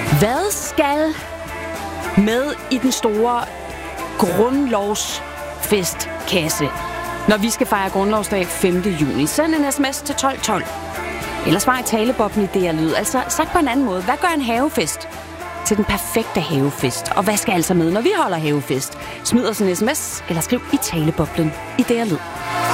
Hvad skal med i den store grundlovsfestkasse, når vi skal fejre grundlovsdag 5. juni? Send en sms til 1212. Eller svar i talebobben i DR Lyd. Altså sagt på en anden måde. Hvad gør en havefest til den perfekte havefest? Og hvad skal altså med, når vi holder havefest? Smid os en sms eller skriv i taleboblen i DR Lyd.